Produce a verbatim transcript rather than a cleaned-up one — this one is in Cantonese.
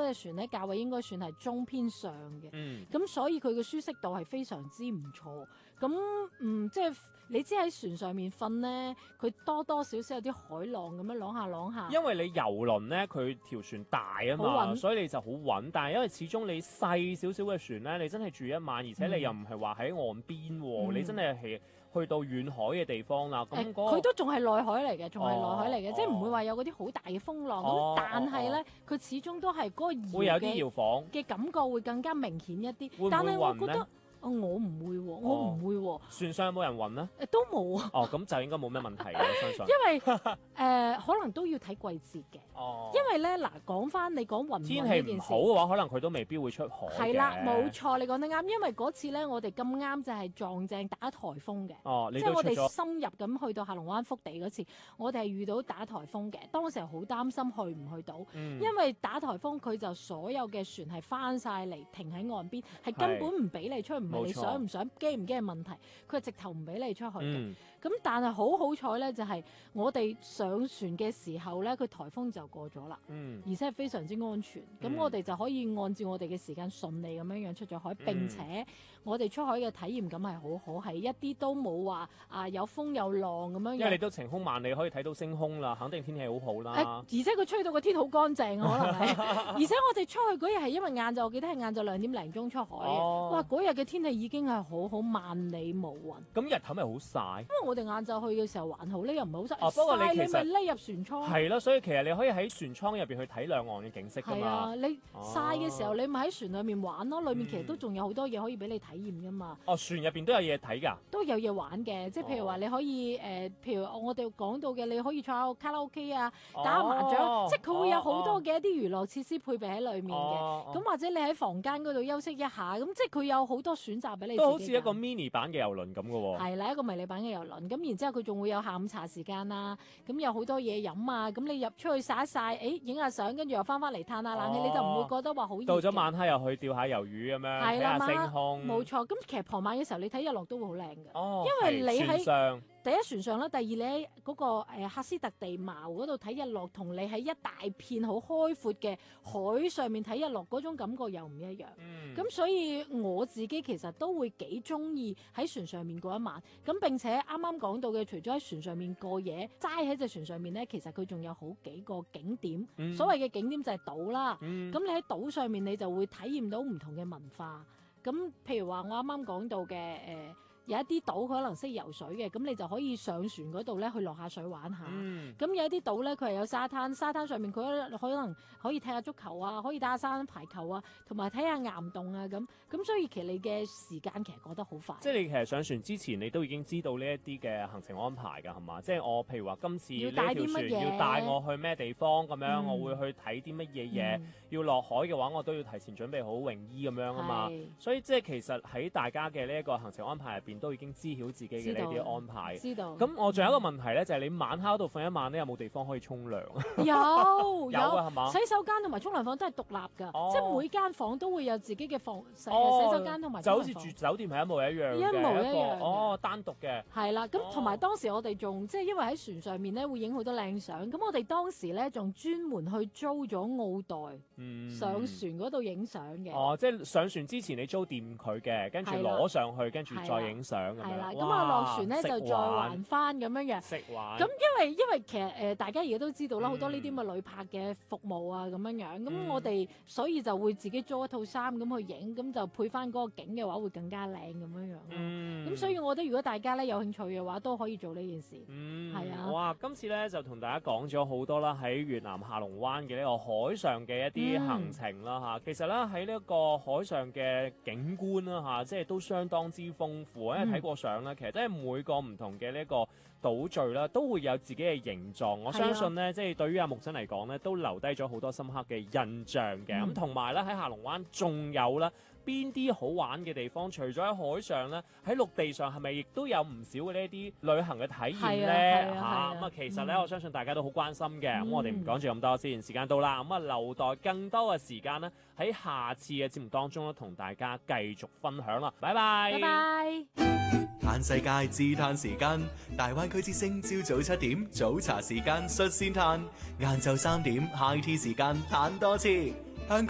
隻船咧價位應該算係中偏上嘅，咁、 嗯、 所以佢嘅舒適度係非常之唔錯。咁嗯，即係你知喺船上面瞓咧，佢多多少少有啲海浪咁樣啷下啷下。 因為你遊輪咧，佢條船大啊嘛，所以你就好穩。但係因為始終你細少少嘅船咧，你真係住一晚，而且你又唔係話喺岸邊喎，嗯、你真係係去到遠海嘅地方啦。咁、那、佢、個、 都仲係內海嚟嘅，仲係內海嚟嘅，哦、即係唔會話有嗰啲好大嘅風浪。咁、哦、但係咧，佢、哦、始終都係嗰個搖會有啲搖晃嘅感覺會更加明顯一啲。 會唔會但係我覺暈得。我唔會喎，我唔會喎。 船上有冇人暈呢？ 誒都冇啊。 哦，咁就應該冇咩問題嘅，我相信。 因為誒、呃、可能都要睇季節嘅。 哦。 因為咧嗱，講翻你講暈唔暈呢件事， 天氣唔好嘅話，可能佢都未必會出海嘅。 係啦，冇錯，你講得啱。因為嗰次咧，我哋咁啱就係撞正打颱風嘅。 哦，你即係我哋深入咁去到下龍灣福地嗰次，我哋係遇到打颱風嘅。當時好擔心去唔去到，嗯、因為打颱風佢就所有嘅船係翻晒嚟停喺岸邊，係根本唔俾你出去，唔係你想唔想。驚唔驚嘅問題，佢係直頭唔俾你出去嘅。咁、嗯、但係好好彩咧，就係、是、我哋上船嘅時候咧，佢颱風就過咗啦，嗯、而且係非常之安全。咁、嗯、我哋就可以按照我哋嘅時間順利咁樣樣出咗海，嗯、並且我哋出海嘅體驗感係好好，係一啲都冇話啊有風有浪咁樣。 因為你都晴空萬里，可以睇到星空啦，肯定天氣好好啦。 而且佢吹到個天好乾淨，可能係。而且我哋出去嗰日係因為晏晝，我記得係晏晝兩點零鐘出海嘅。哦、哇！嗰日嘅天氣已經係好好萬里無雲。 咁日頭咪好曬？因為我哋晏晝去嘅時候還好咧，又唔係好曬。 哦，不過你其實你咪匿入船艙。 係咯，所以其實你可以喺船艙入邊去睇兩岸嘅景色㗎嘛。係啊， 你曬嘅時候，你咪喺船裏面玩咯。裏面其實都仲有好多嘢可以俾你體驗㗎嘛。 哦，船入邊都有嘢睇㗎。 都有嘢玩嘅，即係譬如話你可以誒，譬如我哋講到嘅，你可以唱卡拉 OK 啊，打下麻將，即係佢會有好多嘅一啲娛樂設施配備喺裏面嘅。咁或者你喺房間嗰度休息一下，咁即係佢有好多選擇俾你。 都好似一個 mini 版嘅遊輪咁嘅喎。 係啦，一個迷你版嘅遊輪。咁然之後佢仲會有下午茶時間啦，咁有好多嘢飲啊。咁你入出去曬一曬，誒影下相，跟住又翻返嚟嘆下冷氣，你就唔會覺得話好熱。 到咗晚黑又去釣下魷魚咁樣，睇下星空。 冇錯，咁其實傍晚嘅時候你睇日落都會好靚嘅。 哦， 因為你喺第一船上啦，第二你喺嗰個誒喀斯特地貌嗰度睇日落，同你喺一大片好開闊嘅海上面睇日落嗰種感覺又唔一樣。咁、嗯、所以我自己其實都會幾中意喺船上面過一晚。咁並且啱啱講到嘅，除咗喺船上面過夜，齋喺隻船上面咧，其實佢仲有好幾個景點。嗯、所謂嘅景點就係島啦。咁、嗯、你喺島上面你就會體驗到唔同嘅文化。咁譬如話我啱啱講到嘅誒。呃有一啲島佢可能識游水嘅，咁你就可以上船嗰度咧去落下水玩下。咁、嗯、有一啲島咧，佢係有沙灘，沙灘上面佢可能可以踢下足球啊，可以打下沙灘排球啊，同埋睇下岩洞啊咁。咁所以其實你嘅時間其實過得好快。 即係你其實上船之前，你都已經知道呢一啲嘅行程安排㗎，係嘛？即係我譬如話今次呢條船要帶我去咩地方咁樣，嗯、我會去睇啲乜嘢嘢。嗯、要落海嘅話，我都要提前準備好泳衣咁樣啊嘛。是所以即係其實喺大家嘅呢一個行程安排入邊，都已經知曉自己嘅呢啲安排。 知道。 咁我仲有一個問題咧，就係、是、你晚黑嗰度瞓一晚咧，有冇地方可以沖涼？ 有有啊，係嘛？ 洗手間同埋沖涼房都係獨立㗎，哦、即係每間房都會有自己嘅房洗、 哦、 洗手間同埋。就好似住酒店係一模一樣嘅， 一模一樣。 哦，單獨嘅。係啦，咁同埋當時我哋仲即係因為喺船上面咧會影好多靚相，咁我哋當時咧仲專門去租咗奧袋，嗯、上船嗰度影相嘅。 哦，即係上船之前你租掂佢嘅，跟住攞上去，跟住再影相咁樣。 係啦，咁啊落船咧就再還翻咁樣樣。 食玩。 咁因為因為其實誒、呃、大家而家都知道啦，好、嗯、多呢啲咁嘅旅拍嘅服務啊咁樣樣，咁、嗯、我哋所以就會自己租一套衫咁去影，咁就配翻嗰個景嘅話會更加靚咁樣樣。嗯。咁所以我覺得如果大家咧有興趣嘅話，都可以做呢件事。嗯。係啊。 哇！今次咧就同大家講咗好多啦，喺越南下龍灣嘅呢個海上嘅一啲行程啦嚇。嗯、其實咧喺呢一個海上嘅景觀啦嚇，即係都相當之豐富。因為睇過相咧，其實真係每個唔同嘅呢一個島嶼啦，都會有自己嘅形狀。我相信咧，即係對於阿木真嚟講咧，都留低咗好多深刻嘅印象嘅。咁同埋咧喺下龍灣仲有啦。邊啲好玩嘅地方？除咗喺海上咧，喺陸地上係咪亦都有唔少嘅呢啲旅行嘅體驗咧？嚇咁啊，啊，其實咧，嗯、我相信大家都好關心嘅。咁、嗯、我哋唔講住咁多先，時間到啦。咁啊，留待更多嘅時間咧，喺下次嘅節目當中咧，同大家繼續分享啦。拜拜， 拜拜。 嘆世界自嘆時間，大灣區之星朝早七點早茶時間率先嘆，晏晝三點 high tea 時間嘆多次。香港